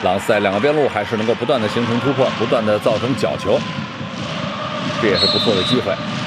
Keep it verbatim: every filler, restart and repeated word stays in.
朗斯在两个边路还是能够不断的形成突破，不断的造成角球，这也是不错的机会。